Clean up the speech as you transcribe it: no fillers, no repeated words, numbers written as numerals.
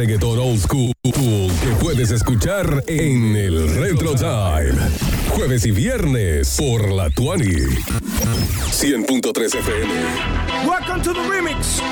reggaetón old school que puedes escuchar en el Retro Time. Jueves y viernes por la 100.3 FM. Welcome to the remix.